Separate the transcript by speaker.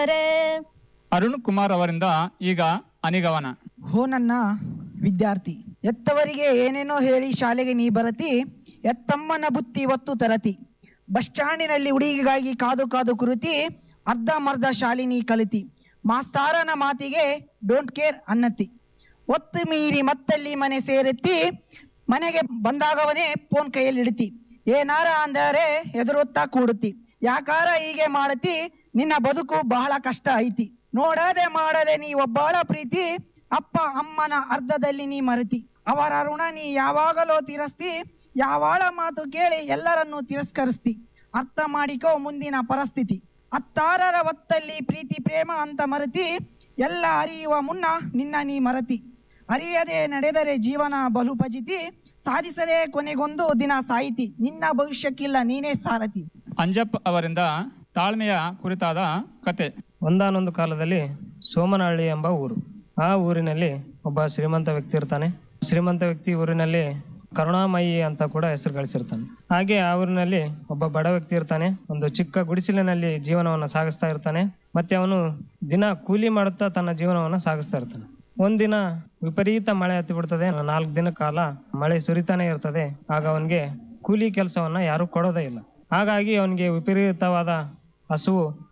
Speaker 1: ಅರುಣ್ ಕುಮಾರ್ ಅವರಿಂದ ಈಗ ಅನಿಗವನ.
Speaker 2: ಹೋ ನನ್ನ ವಿದ್ಯಾರ್ಥಿ, ಎತ್ತವರಿಗೆ ಏನೇನೋ ಹೇಳಿ ಶಾಲೆಗೆ ನೀ ಬರತಿ, ಎತ್ತಮ್ಮನ ಬುತ್ತಿ ಒತ್ತು ತರತಿ. ಬಸ್ ಸ್ಟ್ಯಾಂಡಿನಲ್ಲಿ ಹುಡುಗಿಗಾಗಿ ಕಾದು ಕಾದು ಕುರುತಿ, ಅರ್ಧಮರ್ಧ ಶಾಲಿನಿ ಕಲಿತಿ. ಮಾಸ್ತಾರನ ಮಾತಿಗೆ ಡೋಂಟ್ ಕೇರ್ ಅನ್ನತಿ, ಒತ್ತು ಮೀರಿ ಮತ್ತಲ್ಲಿ ಮನೆ ಸೇರುತ್ತಿ. ಮನೆಗೆ ಬಂದಾಗವನೇ ಫೋನ್ ಕೈಯಲ್ಲಿ ಇಡ್ತಿ, ಏನಾರ ಅಂದರೆ ಎದುರೊತ್ತಾ ಕೂಡುತ್ತಿ. ಯಾಕಾರ ಹೀಗೆ ಮಾಡತಿ, ನಿನ್ನ ಬದುಕು ಬಹಳ ಕಷ್ಟ ಐತಿ. ನೋಡದೆ ಮಾಡದೆ ನೀ ಒಬ್ಬಳ ಪ್ರೀತಿ, ಅಪ್ಪ ಅಮ್ಮನ ಅರ್ಧದಲ್ಲಿ ನೀ ಮರೆತಿ. ಅವರ ಋಣ ನೀ ಯಾವಾಗಲೋ ತೀರಿಸ್ತಿ, ಯಾವಾಳ ಮಾತು ಕೇಳಿ ಎಲ್ಲರನ್ನೂ ತಿರಸ್ಕರಿಸ್ತಿ. ಅರ್ಥ ಮಾಡಿಕೋ ಮುಂದಿನ ಪರಿಸ್ಥಿತಿ, ಹತ್ತಾರರ ಹೊತ್ತಲ್ಲಿ ಪ್ರೀತಿ ಪ್ರೇಮ ಅಂತ ಮರೆತಿ. ಎಲ್ಲ ಅರಿಯುವ ಮುನ್ನ ನಿನ್ನ ನೀ ಮರತಿ. ಅರಿಯದೆ ನಡೆದರೆ ಜೀವನ ಬಲು ಫಜಿತಿ, ಸಾಧಿಸದೆ ಕೊನೆಗೊಂದು ದಿನ ಸಾಯಿತಿ. ನಿನ್ನ ಭವಿಷ್ಯಕ್ಕಿಲ್ಲ ನೀನೇ ಸಾರಥಿ.
Speaker 1: ಅಂಜಪ್ಪ ಅವರಿಂದ ತಾಳ್ಮೆಯ ಕುರಿತಾದ ಕತೆ.
Speaker 3: ಒಂದಾನೊಂದು ಕಾಲದಲ್ಲಿ ಸೋಮನಹಳ್ಳಿ ಎಂಬ ಊರು. ಆ ಊರಿನಲ್ಲಿ ಒಬ್ಬ ಶ್ರೀಮಂತ ವ್ಯಕ್ತಿ ಇರ್ತಾನೆ. ಶ್ರೀಮಂತ ವ್ಯಕ್ತಿ ಊರಿನಲ್ಲಿ ಕರುಣಾಮಯಿ ಅಂತ ಕೂಡ ಹೆಸರು ಗಳಿಸಿರ್ತಾನೆ. ಹಾಗೆ ಆ ಊರಿನಲ್ಲಿ ಒಬ್ಬ ಬಡ ವ್ಯಕ್ತಿ ಇರ್ತಾನೆ. ಒಂದು ಚಿಕ್ಕ ಗುಡಿಸಲಿನಲ್ಲಿ ಜೀವನವನ್ನು ಸಾಗಿಸ್ತಾ ಇರ್ತಾನೆ. ಮತ್ತೆ ಅವನು ದಿನ ಕೂಲಿ ಮಾಡುತ್ತಾ ತನ್ನ ಜೀವನವನ್ನು ಸಾಗಿಸ್ತಾ ಇರ್ತಾನೆ. ಒಂದಿನ ವಿಪರೀತ ಮಳೆ ಹತ್ತಿ ಬಿಡ್ತದೆ. 4 ದಿನ ಕಾಲ ಮಳೆ ಸುರಿತಾನೆ ಇರ್ತದೆ. ಆಗ ಅವನಿಗೆ ಕೂಲಿ ಕೆಲಸವನ್ನ ಯಾರು ಕೊಡೋದೇ ಇಲ್ಲ. ಹಾಗಾಗಿ ಅವನಿಗೆ ವಿಪರೀತವಾದ ಹಸುವು